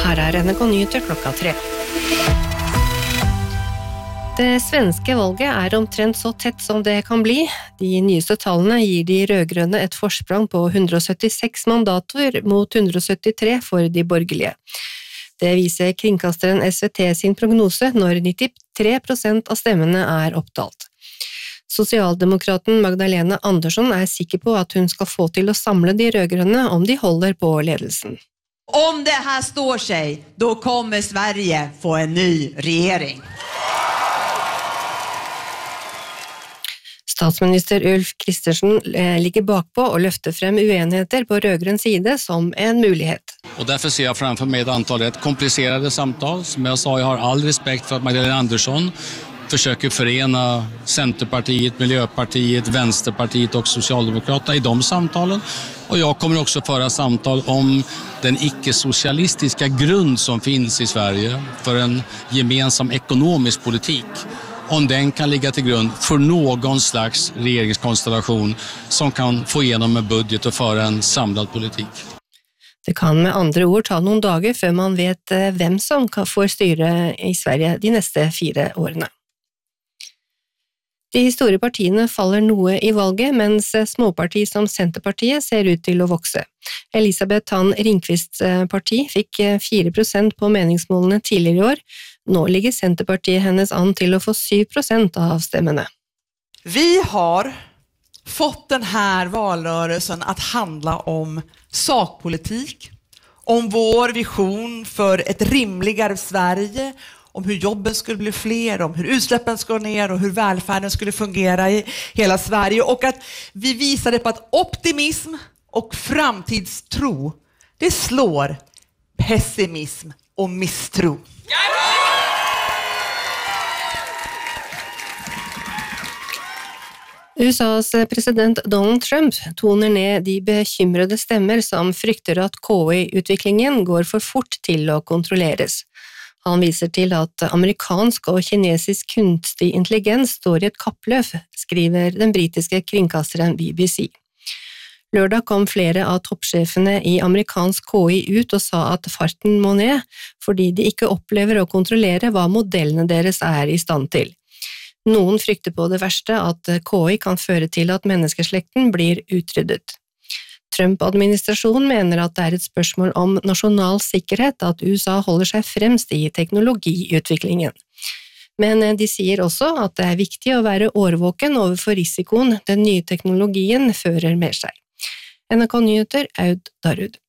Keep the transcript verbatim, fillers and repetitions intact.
Her er N R K Nyheter klokka tre. Det svenske valget er omtrent så tett som det kan bli. De nyeste tallene gir de rødgrønne et forsprang på one hundred seventy-six mandater mot one hundred seventy-three for de borgerlige. Det viser kringkasteren S V T sin prognose når ninety-three percent av stemmene er opptalt. Sosialdemokraten Magdalena Andersson er sikker på at hun skal få til å samle de rødgrønne om de holder på ledelsen. Om det här står sig, då kommer Sverige få en ny regering. Statsminister Ulf Kristersson ligger bakpå og løfter frem uenigheter på rødgrønn side som en mulighet. Och därför ser jag framför mig ett antal rätt komplicerade samtal. Som jag sa, jag har all respekt för att Magdalena Andersson försöker förena Centerpartiet, Miljöpartiet, Vänsterpartiet och Socialdemokraterna i de samtalen. Och jag kommer också föra samtal om den icke-socialistiska grund som finns i Sverige för en gemensam ekonomisk politik. Om den kan ligga till grund för någon slags regeringskonstellation som kan få igenom en budget och föra en samlad politik. Det kan med andre ord ta noen dager før man vet hvem som får styre i Sverige de neste fire årene. De store partiene faller noe i valget, mens småparti som Senterpartiet ser ut til å vokse. Elisabeth Tann Ringqvists parti fikk four percent på meningsmålene tidligere i år. Nå ligger Senterpartiet hennes an til å få seven percent av stemmene. Vi har fått den här valrörelsen att handla om sakpolitik, om vår vision för ett rimligare Sverige, om hur jobben skulle bli fler, om hur utsläppen ska ner och hur välfärden skulle fungera i hela Sverige, och att vi visade på att optimism och framtidstro, det slår pessimism och misstro. U S A's president Donald Trump toner ned de bekymrede stemmer som frykter at K I-utviklingen går for fort til å kontrolleres. Han viser til at amerikansk og kinesisk kunstig intelligens står i et kappløp, skriver den britiske kringkasteren B B C. Lørdag kom flere av toppsjefene i amerikansk K I ut og sa at farten må ned, fordi de ikke opplever å kontrollere hva modellene deres er i stand til. Noen frykter på det verste at K I kan føre til at menneskeslekten blir utryddet. Trump-administrasjonen mener at det er et spørsmål om nasjonal sikkerhet at U S A holder seg fremst i teknologiutviklingen. Men de sier også at det er viktig å være årvåken overfor risikoen den nye teknologien fører med seg. N R K Nyheter, Aud Darud.